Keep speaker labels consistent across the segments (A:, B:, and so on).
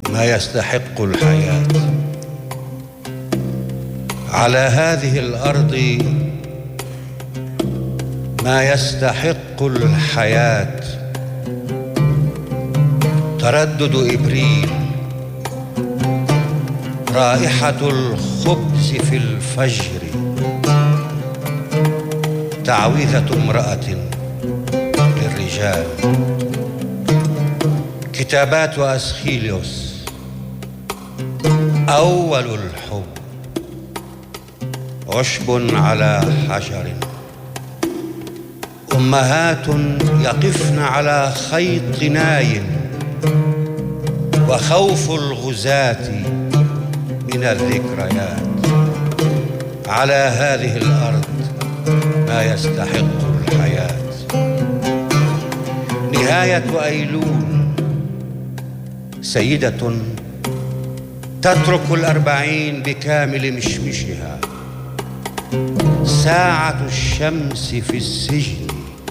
A: ما يستحق الحياة. على هذه الأرض ما يستحق الحياة. تردد إبريل، رائحة الخبز في الفجر، تعويذة امرأة للرجال. كتابات أسخيليوس، أول الحب، عشب على حجر. أمهات يقفن على خيط ناي، وخوف الغزاة من الذكريات. على هذه الأرض ما يستحق الحياة. نهاية أيلول، سيدة تترك 40 بكامل مشمشها. ساعة الشمس في السجن،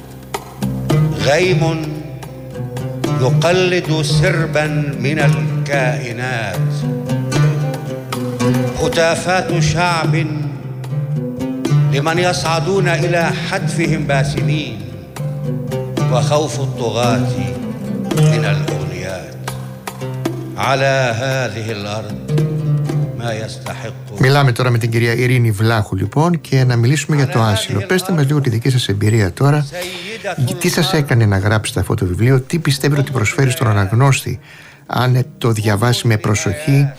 A: غيم يقلد سربا من الكائنات. هتافات شعب لمن يصعدون إلى حتفهم باسمين، وخوف الطغاة من الأغنيات. على هذه الأرض ما يستحق.
B: Μιλάμε τώρα με την κυρία Ειρήνη Βλάχου λοιπόν και να μιλήσουμε για το άσυλο. Πέστε μας λίγο τη δική σας εμπειρία τώρα. Τι σας έκανε να γράψετε αυτό το βιβλίο, τι πιστεύετε ότι προσφέρει στον αναγνώστη αν το διαβάσει με προσοχή.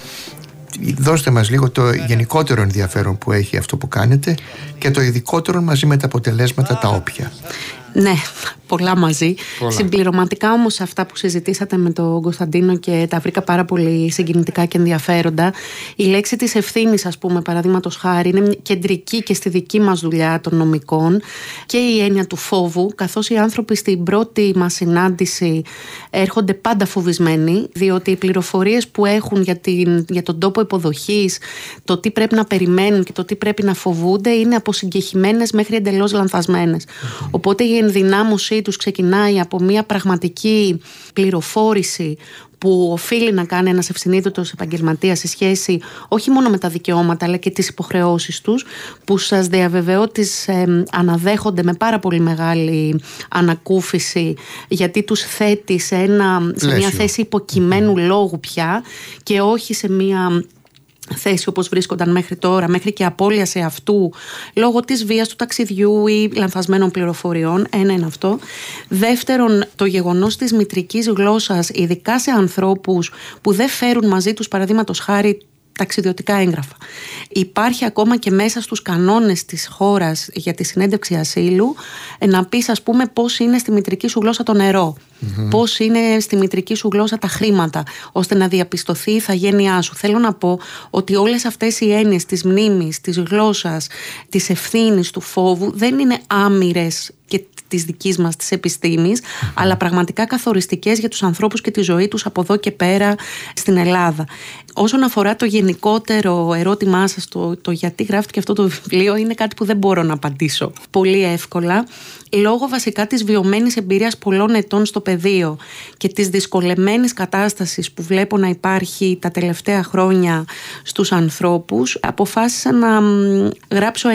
B: Δώστε μας λίγο το γενικότερο ενδιαφέρον που έχει αυτό που κάνετε και το ειδικότερο μαζί με τα αποτελέσματα τα όποια.
C: Ναι, πολλά μαζί. Συμπληρωματικά όμως αυτά που συζητήσατε με τον Κωνσταντίνο και τα βρήκα πάρα πολύ συγκινητικά και ενδιαφέροντα. Η λέξη της ευθύνης, ας πούμε, παραδείγματος χάρη, είναι κεντρική και στη δική μας δουλειά των νομικών, και η έννοια του φόβου, καθώς οι άνθρωποι στην πρώτη μας συνάντηση έρχονται πάντα φοβισμένοι, διότι οι πληροφορίες που έχουν για τον τόπο υποδοχής, το τι πρέπει να περιμένουν και το τι πρέπει να φοβούνται, είναι αποσυγκεχημένες μέχρι εντελώς λανθασμένες. Οπότε η ενδυνάμωσή τους ξεκινάει από μια πραγματική πληροφόρηση που οφείλει να κάνει ένας ευσυνείδητος επαγγελματίας σε σχέση όχι μόνο με τα δικαιώματα αλλά και τις υποχρεώσεις τους, που σας διαβεβαιώ τις αναδέχονται με πάρα πολύ μεγάλη ανακούφιση, γιατί τους θέτει σε μια θέση υποκειμένου λόγου πια και όχι σε μια θέση όπως βρίσκονταν μέχρι τώρα, μέχρι και απώλεια εαυτού λόγω της βίας του ταξιδιού ή λανθασμένων πληροφοριών. Ένα είναι αυτό. Δεύτερον, το γεγονός της μητρικής γλώσσας, ειδικά σε ανθρώπους που δεν φέρουν μαζί τους, παραδείγματος χάρη, ταξιδιωτικά έγγραφα. Υπάρχει ακόμα και μέσα στους κανόνες της χώρας για τη συνέντευξη ασύλου να πεις, ας πούμε, πώς είναι στη μητρική σου γλώσσα το νερό, πώς είναι στη μητρική σου γλώσσα τα χρήματα, ώστε να διαπιστωθεί η ηθαγένειά σου. Θέλω να πω ότι όλες αυτές οι έννοιες της μνήμης, της γλώσσας, της ευθύνης, του φόβου δεν είναι άμυρες και της δικής μας της επιστήμης, αλλά πραγματικά καθοριστικές για τους ανθρώπους και τη ζωή τους από εδώ και πέρα στην Ελλάδα. Όσον αφορά το γενικότερο ερώτημά σας, το γιατί γράφτηκε αυτό το βιβλίο, είναι κάτι που δεν μπορώ να απαντήσω πολύ εύκολα, λόγω βασικά της βιωμένης εμπειρίας πολλών ετών στο πεδίο και της δυσκολεμένης κατάστασης που βλέπω να υπάρχει τα τελευταία χρόνια στους ανθρώπους. Αποφάσισα να γράψω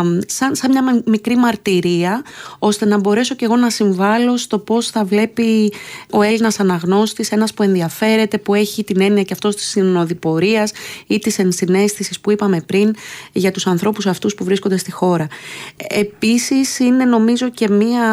C: σαν μια μικρή μαρτυρία, ώστε να μπορέσω και εγώ να συμβάλλω στο πώς θα βλέπει ο Έλληνας αναγνώστης, ένας που ενδιαφέρεται, που έχει την έννοια και αυτός της συνοδοιπορίας ή της ενσυναίσθησης που είπαμε πριν για τους ανθρώπους αυτούς που βρίσκονται στη χώρα. Επίσης είναι, νομίζω, και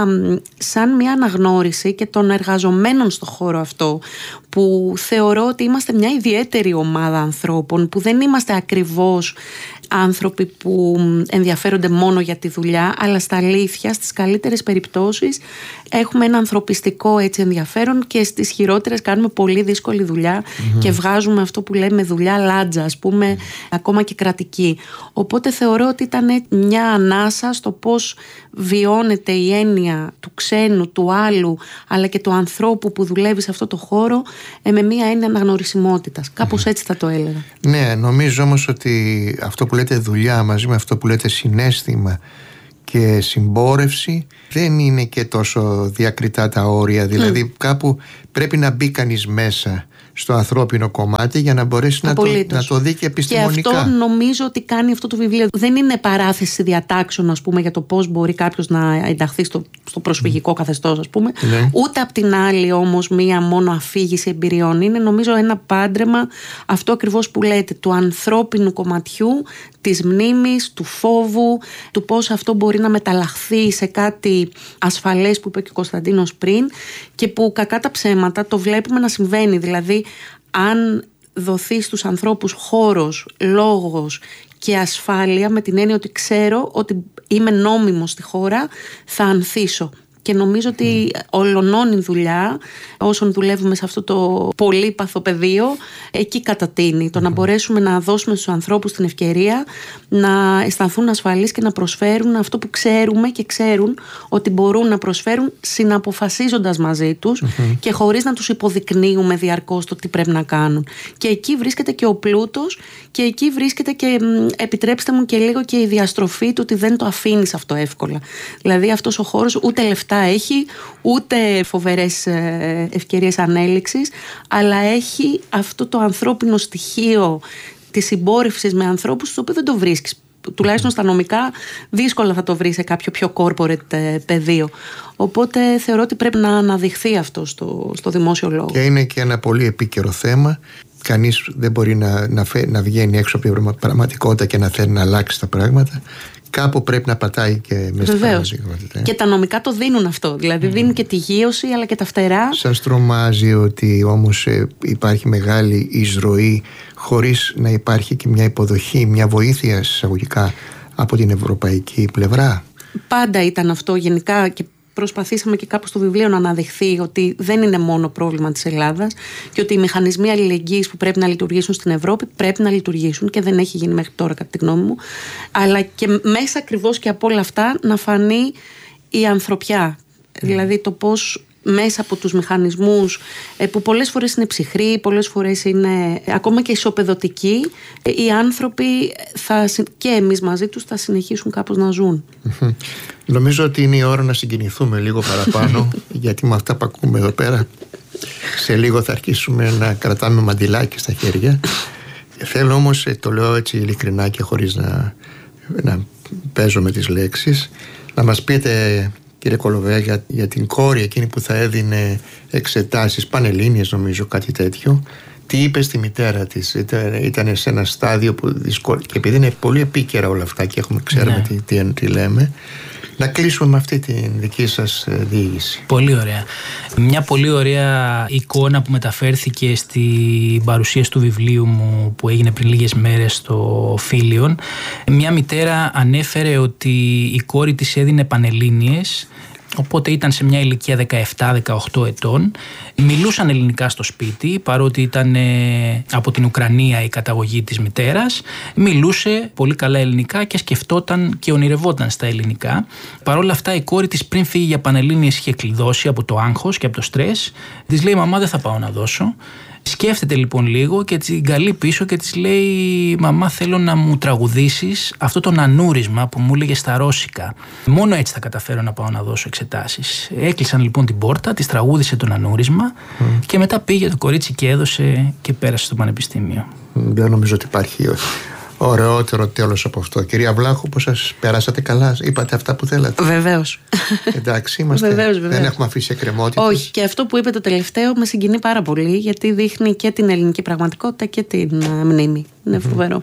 C: σαν μια αναγνώριση και των εργαζομένων στο χώρο αυτό, που θεωρώ ότι είμαστε μια ιδιαίτερη ομάδα ανθρώπων, που δεν είμαστε ακριβώς άνθρωποι που ενδιαφέρονται μόνο για τη δουλειά, αλλά στα αλήθεια, στις καλύτερες περιπτώσεις έχουμε ένα ανθρωπιστικό έτσι ενδιαφέρον και στις χειρότερες κάνουμε πολύ δύσκολη δουλειά και βγάζουμε αυτό που λέμε δουλειά λάτζα, ας πούμε, ακόμα και κρατική. Οπότε θεωρώ ότι ήταν μια ανάσα στο πώς βιώνεται η έννοια του ξένου, του άλλου, αλλά και του ανθρώπου που δουλεύει σε αυτό το χώρο με μια έννοια αναγνωρισιμότητας. Κάπως έτσι θα το έλεγα.
B: Ναι, νομίζω όμως ότι αυτό που λέτε δουλειά μαζί με αυτό που λέτε συναίσθημα και συμπόρευση. Δεν είναι και τόσο διακριτά τα όρια, δηλαδή κάπου πρέπει να μπει κανείς μέσα στο ανθρώπινο κομμάτι για να μπορέσει να το δει και επιστημονικά.
C: Και αυτό νομίζω ότι κάνει αυτό το βιβλίο. Δεν είναι παράθεση διατάξεων, ας πούμε, για το πώς μπορεί κάποιος να ενταχθεί στο προσφυγικό καθεστώς, ας πούμε.
B: Ναι.
C: Ούτε απ' την άλλη όμως μία μόνο αφήγηση εμπειριών. Είναι νομίζω ένα πάντρεμα, αυτό ακριβώς που λέτε, του ανθρώπινου κομματιού, της μνήμης, του φόβου, του πώς αυτό μπορεί να μεταλλαχθεί σε κάτι ασφαλές που είπε και ο Κωνσταντίνος πριν και που κακά τα ψέματα το βλέπουμε να συμβαίνει. Δηλαδή, αν δοθεί στους ανθρώπους χώρος, λόγος και ασφάλεια, με την έννοια ότι ξέρω ότι είμαι νόμιμος στη χώρα, θα ανθίσω. Και νομίζω ότι ολονώνει δουλειά όσων δουλεύουμε σε αυτό το πολύπαθο πεδίο, εκεί κατατείνει. Το να μπορέσουμε να δώσουμε στους ανθρώπους την ευκαιρία να αισθανθούν ασφαλείς και να προσφέρουν αυτό που ξέρουμε και ξέρουν ότι μπορούν να προσφέρουν, συναποφασίζοντας μαζί τους και χωρίς να τους υποδεικνύουμε διαρκώς το τι πρέπει να κάνουν. Και εκεί βρίσκεται και ο πλούτος και εκεί βρίσκεται και, επιτρέψτε μου και λίγο, και η διαστροφή του ότι δεν το αφήνεις αυτό εύκολα. Δηλαδή αυτός ο χώρος ούτε λεφτά έχει, ούτε φοβερές ευκαιρίες ανέλυξης, αλλά έχει αυτό το ανθρώπινο στοιχείο της συμπόρευσης με ανθρώπους, το οποίο δεν το βρίσκεις. Τουλάχιστον στα νομικά δύσκολα θα το βρει σε κάποιο πιο corporate πεδίο. Οπότε θεωρώ ότι πρέπει να αναδειχθεί αυτό στο δημόσιο λόγο.
B: Και είναι και ένα πολύ επίκαιρο θέμα. Κανείς δεν μπορεί να βγαίνει έξω από την πραγματικότητα και να θέλει να αλλάξει τα πράγματα. Κάπου πρέπει να πατάει και μέσα στην πραγματικότητα.
C: Και τα νομικά το δίνουν αυτό. Δηλαδή δίνουν και τη γείωση αλλά και τα φτερά.
B: Σας τρομάζει ότι όμως υπάρχει μεγάλη εισρωή χωρίς να υπάρχει και μια υποδοχή, μια βοήθεια εισαγωγικά από την ευρωπαϊκή πλευρά?
C: Πάντα ήταν αυτό γενικά, και προσπαθήσαμε και κάπου στο βιβλίο να αναδειχθεί ότι δεν είναι μόνο πρόβλημα της Ελλάδας και ότι οι μηχανισμοί αλληλεγγύης που πρέπει να λειτουργήσουν στην Ευρώπη πρέπει να λειτουργήσουν, και δεν έχει γίνει μέχρι τώρα κατά τη γνώμη μου, αλλά και μέσα ακριβώς και από όλα αυτά να φανεί η ανθρωπιά, δηλαδή το πώς μέσα από τους μηχανισμούς που πολλές φορές είναι ψυχροί, πολλές φορές είναι ακόμα και ισοπεδωτικοί, οι άνθρωποι και εμείς μαζί τους θα συνεχίσουν κάπως να ζουν.
B: Νομίζω ότι είναι η ώρα να συγκινηθούμε λίγο παραπάνω γιατί με αυτά που ακούμε εδώ πέρα σε λίγο θα αρχίσουμε να κρατάμε μαντιλάκι στα χέρια. Θέλω όμως, το λέω έτσι ειλικρινά και χωρίς να παίζω με τις λέξεις, να μας πείτε, κύριε Κολοβέ, για την κόρη εκείνη που θα έδινε εξετάσεις πανελλήνιες, νομίζω, κάτι τέτοιο. Τι είπε στη μητέρα της? Ήταν σε ένα στάδιο που και επειδή είναι πολύ επίκαιρα όλα αυτά και ξέρουμε τι λέμε, να κλείσουμε με αυτή τη δική σας διήγηση.
D: Πολύ ωραία. Μια πολύ ωραία εικόνα που μεταφέρθηκε στην παρουσίαση του βιβλίου μου που έγινε πριν λίγες μέρες στο Φίλιον. Μια μητέρα ανέφερε ότι η κόρη της έδινε πανελλήνιες, οπότε ήταν σε μια ηλικία 17-18 ετών. Μιλούσαν ελληνικά στο σπίτι, παρότι ήταν από την Ουκρανία η καταγωγή της μητέρας. Μιλούσε πολύ καλά ελληνικά και σκεφτόταν και ονειρευόταν στα ελληνικά. Παρ' όλα αυτά η κόρη της πριν φύγει για πανελλήνιες είχε κλειδώσει από το άγχος και από το στρες. Της λέει: «Μαμά, δεν θα πάω να δώσω». Σκέφτεται λοιπόν λίγο και την καλεί πίσω και της λέει: «Μαμά, θέλω να μου τραγουδήσεις αυτό το νανούρισμα που μου έλεγε στα ρώσικα. Μόνο έτσι θα καταφέρω να πάω να δώσω εξετάσεις». Έκλεισαν λοιπόν την πόρτα, της τραγούδισε το νανούρισμα και μετά πήγε το κορίτσι και έδωσε και πέρασε στο πανεπιστήμιο.
B: Δεν νομίζω ότι υπάρχει ωραιότερο τέλος από αυτό. Κυρία Βλάχου, πώς σας περάσατε καλά? Είπατε αυτά που θέλατε?
C: Βεβαίως.
B: Εντάξει, είμαστε.
C: Βεβαίως.
B: Δεν έχουμε αφήσει εκκρεμότητες.
C: Όχι, και αυτό που είπε το τελευταίο με συγκινεί πάρα πολύ, γιατί δείχνει και την ελληνική πραγματικότητα και την μνήμη. Είναι φοβερό.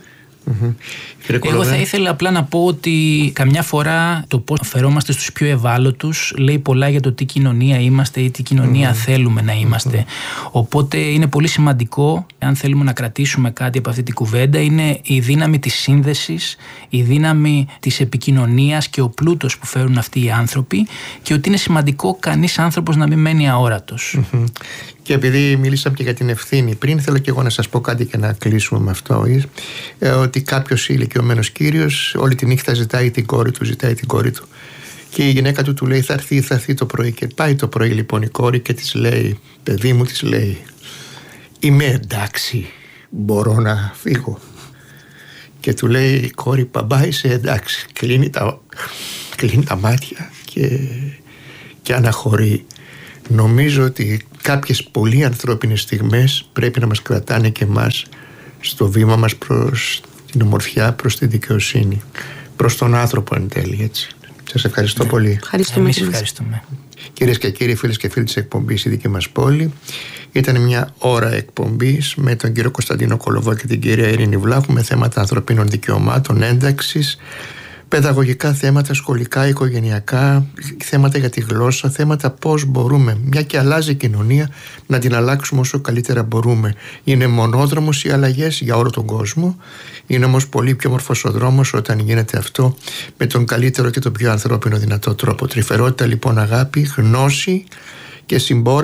D: Εγώ θα ήθελα απλά να πω ότι καμιά φορά το πώς φερόμαστε στους πιο ευάλωτους λέει πολλά για το τι κοινωνία είμαστε ή τι κοινωνία θέλουμε να είμαστε. Οπότε είναι πολύ σημαντικό, αν θέλουμε να κρατήσουμε κάτι από αυτή την κουβέντα, είναι η δύναμη της σύνδεσης, η δύναμη της επικοινωνίας και ο πλούτος που φέρουν αυτοί οι άνθρωποι, και ότι είναι σημαντικό κανείς άνθρωπος να μην μένει αόρατος.
B: Και επειδή μιλήσαμε και για την ευθύνη πριν, θέλω και εγώ να σας πω κάτι και να κλείσουμε με αυτό. Ότι κάποιος ηλικιωμένος κύριος όλη τη νύχτα ζητάει την κόρη του, και η γυναίκα του λέει: θα έρθει το πρωί. Και πάει το πρωί λοιπόν η κόρη και της λέει: παιδί μου, της λέει, είμαι εντάξει, μπορώ να φύγω? Και του λέει η κόρη: μπαμπά, είσαι εντάξει? Κλείνει τα κλείνει τα μάτια και αναχωρεί. Νομίζω ότι κάποιες πολύ ανθρώπινες στιγμές πρέπει να μας κρατάνε και εμάς στο βήμα μας προς την ομορφιά, προς τη δικαιοσύνη, προς τον άνθρωπο εν τέλει, έτσι. Σας ευχαριστώ πολύ.
D: Εμείς ευχαριστούμε.
B: Κυρίες και κύριοι, φίλες και φίλοι της εκπομπής «Η δική μας πόλη», ήταν μια ώρα εκπομπής με τον κύριο Κωνσταντίνο Κολοβό και την κυρία Ειρήνη Βλάχου με θέματα ανθρωπίνων δικαιωμάτων, ένταξης, παιδαγωγικά θέματα, σχολικά, οικογενειακά, θέματα για τη γλώσσα, θέματα πώς μπορούμε, μια και αλλάζει η κοινωνία, να την αλλάξουμε όσο καλύτερα μπορούμε. Είναι μονόδρομος οι αλλαγές για όλο τον κόσμο, είναι όμως πολύ πιο μορφός ο δρόμος όταν γίνεται αυτό με τον καλύτερο και τον πιο ανθρώπινο δυνατό τρόπο. Τρυφερότητα λοιπόν, αγάπη, γνώση και συμπόρευση